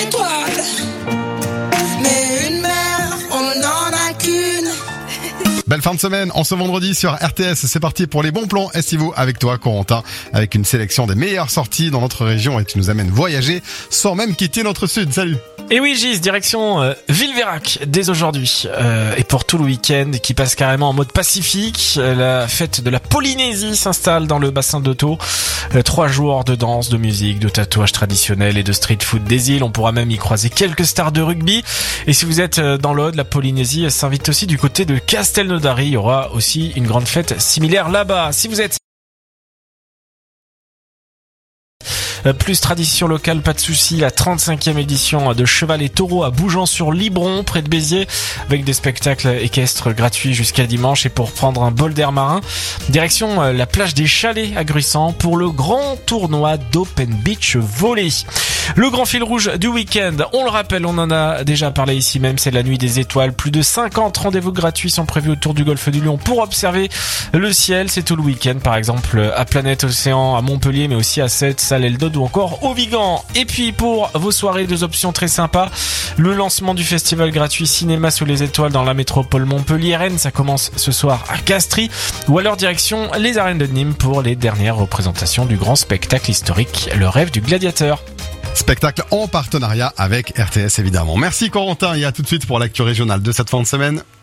Étoile, mais une mère, on n'en a qu'une. Belle fin de semaine en ce vendredi sur RTS. C'est parti pour les bons plans estivaux avec toi, Corentin, avec une sélection des meilleures sorties dans notre région et tu nous amènes voyager sans même quitter notre sud. Salut. Et oui Gis, direction Villeverac dès aujourd'hui et pour tout le week-end qui passe carrément en mode pacifique. La fête de la Polynésie s'installe dans le bassin d'Otto. 3 jours de danse, de musique, de tatouage traditionnel et de street food des îles. On pourra même y croiser quelques stars de rugby. Et si vous êtes dans l'Aude, la Polynésie s'invite aussi du côté de Castelnaudary. Il y aura aussi une grande fête similaire là-bas. Si vous êtes plus tradition locale, pas de souci, la 35e édition de Cheval et Taureau à Bougeant-sur-Libron, près de Béziers, avec des spectacles équestres gratuits jusqu'à dimanche. Et pour prendre un bol d'air marin, direction la plage des Chalets à Gruissant pour le grand tournoi d'Open Beach Volley. Le grand fil rouge du week-end, on le rappelle, on en a déjà parlé ici même, c'est la nuit des étoiles. Plus de 50 rendez-vous gratuits sont prévus autour du golfe du Lion pour observer le ciel. C'est tout le week-end, par exemple à Planète Océan à Montpellier, mais aussi à Sète, Salle-Eldod ou encore au Vigan. Et puis pour vos soirées, 2 options très sympas. Le lancement du festival gratuit Cinéma sous les étoiles dans la métropole Montpellier-Rennes, ça commence ce soir à Castries. Ou alors direction les arènes de Nîmes pour les dernières représentations du grand spectacle historique Le Rêve du Gladiateur. Spectacle en partenariat avec RTS évidemment. Merci Corentin et à tout de suite pour l'actu régionale de cette fin de semaine.